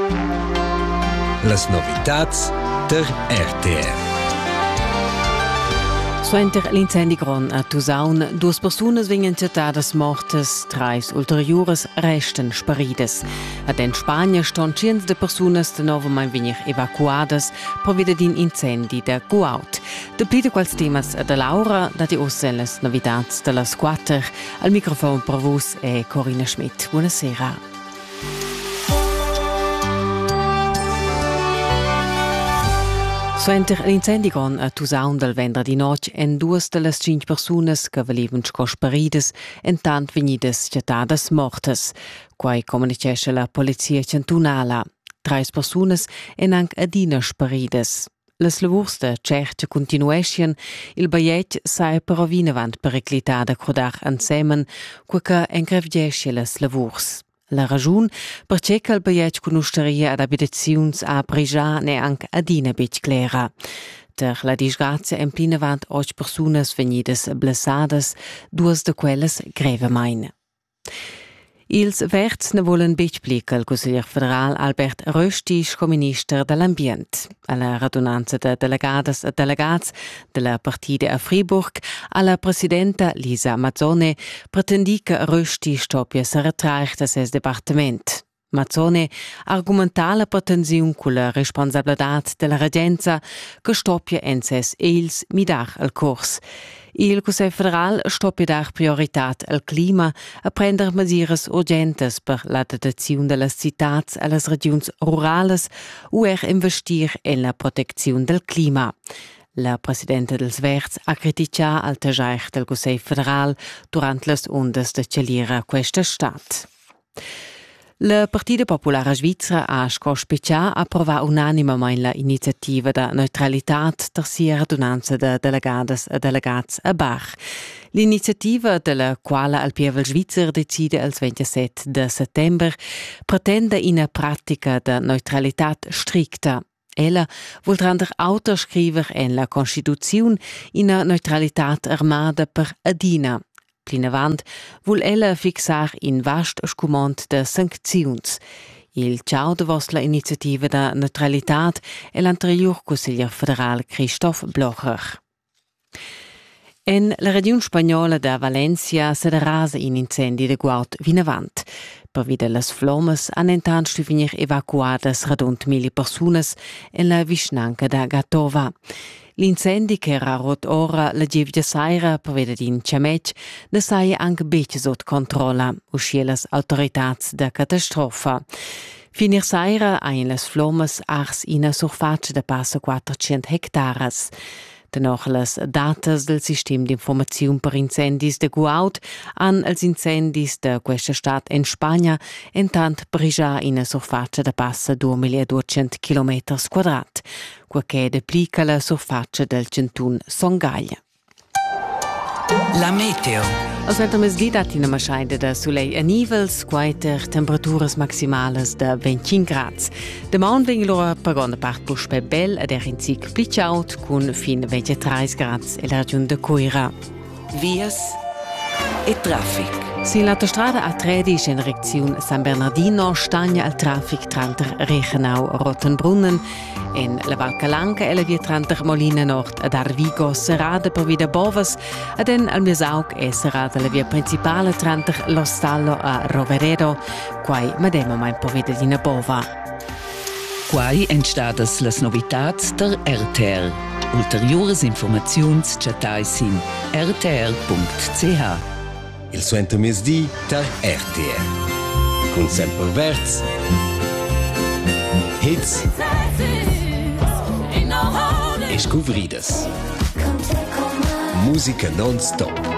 Las novitats der RTR. Suenter l'incendi gron a Tusaun, 2 persunas vengan gettadas mortas, 3 ulteriores resten sparidas. Ad en Spagna ston cients de persunas de novomain venir evacuadas provida din incendi de Guaut. De plida quals temas de Laura, da di ossa las novitats de las 4. Al microfono per vos è Corina Schmidt. Buonasera. Suenter l'incendi gron a Tusaun del vendradi noc en 2 de las 5 persunas che velivan sco sparidas en tant venidas gettadas mortas. Quai comunicesce la polizia cantunala. 3 persunas en anc adina sparidas. Las lavurs de cerca continuescien, il baiet sai però vinavant periclitada crodar ansemen, quae engrevgesce las lavurs. La ragiun perché che il baiet conosceria ad abitaziuns a Brescia ne anche adina bec clera. Der la disgrazia en plinavant 8 persunas venidas blessadas, 2 de quelles grevemein. Ils verts ne volen bec pli che il consiglier federal Albert Rösti sco minister dell'ambient. Alla radunanza de delegadas e delegats della partida a Fribourg, alla presidenta Lisa Mazzone pretendi che Rösti stoppia se retrair da ses departament. Mazzone argumenta la pretensiun con la responsabilitat della regenza che stoppia en ses eils midar al curs. Il Consiglio federal stoppia dar prioritat al clima a prender mesures urgentes per l'adaptazione delle citats e le regioni rurales o investir en la protezione del clima. La presidenta dels Verts ha criticato al tajair del Consiglio federal durante le ondas de celira questa stat. La Partida Popolare Svizzera ha specià approvato unanimamente la iniziativa da neutralità terza radunanza de delegadas e delegats a Bach. L'iniziativa della quale il Pievel Svizzer decide il 27 de settembre pretende una pratica de neutralità stricta. Ella vuol render autoscriver en la Constituzione una neutralità armata per adina. Plinavant vuol ella fixar in vast scumont de sancziuns. Il ciao de vostra iniziativa da neutralitat è l'anterior consiglier federal Christoph Blocher. En la regione spagnola de Valencia se rasa in incendi de Guaut vinavant. Per vide las flammas han entant venir evacuadas radont 1000 personas en la vicinanca da Gatova. L'incendi che era rot ora la gevgia saira per vede in Ciamec ne saia anche bece sot controlla, uscie las autoritats da catastrofa. Finir saira ha in las flammas ars ina surface de passa 400 hectares. Dennoch las datas del sistema di informazione per incendis de Guaut han els incendis de questa stat en Spagna entant Brescia ina surface de passa 2200 km², quae deplica la surface del cantun Songaglia. La meteo. Als wenn mes di dat in a mascheide de soleil a nivels, quaiter temperaturas maximales de 25 grads. De maun veng lor pagona part push pe bel ad erinzic plichaut cun fin 23 grads e la regione de Coira. Vias e traffic. Si l'autostrada A13 in direzione San Bernardino stagna al traffic tranter Reichenau-Rottenbrunnen en la Val Calanca e la via tranter Molina Nord ad Arvigo serrada per via Bovas ed en al Mesaug e serrada la via principale tranter Lo Stallo a Roveredo quai madema mai per via di Bova. Quai entstadas las novitats der RTR. Ulteriores informaziuns chatais in rtr.ch. Il suento mesdì der RTR. Con sempre verts. Hits. E scuvridas. Musica non-stop.